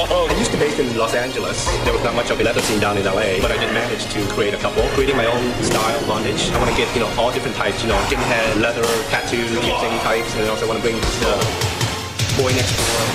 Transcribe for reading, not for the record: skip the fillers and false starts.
I used to base in Los Angeles. There was not much of a leather scene down in LA, but I did manage to create a couple, creating my own style bondage. I want to get, all different types, skinhead, leather, tattoo, piercing types, and I also want to bring the boy next door